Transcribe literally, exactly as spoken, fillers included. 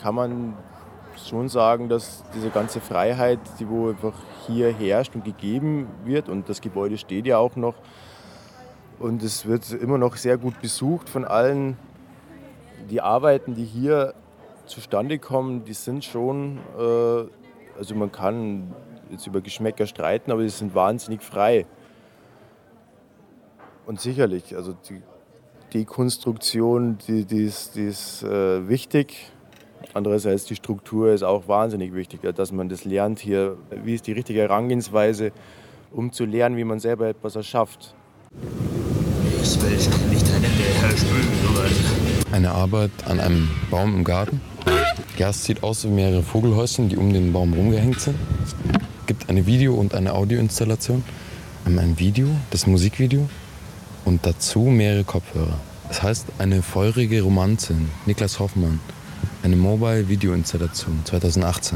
kann man schon sagen, dass diese ganze Freiheit, die wo einfach hier herrscht und gegeben wird, und das Gebäude steht ja auch noch, und es wird immer noch sehr gut besucht von allen. Die Arbeiten, die hier zustande kommen, die sind schon, äh, also man kann jetzt über Geschmäcker streiten, aber die sind wahnsinnig frei. Und sicherlich, also die Dekonstruktion, die, die ist, die ist äh, wichtig. Andererseits die Struktur ist auch wahnsinnig wichtig, dass man das lernt hier, wie ist die richtige Herangehensweise, um zu lernen, wie man selber etwas erschafft. Ich will nicht einen Herr spüren. Eine Arbeit an einem Baum im Garten. Ja, es sieht aus wie mehrere Vogelhäuschen, die um den Baum rumgehängt sind. Es gibt eine Video- und eine Audioinstallation. Ein Video, das Musikvideo, und dazu mehrere Kopfhörer. Das heißt, eine feurige Romanzin, Niklas Hoffmann. Eine Mobile-Video-Installation zweitausendachtzehn.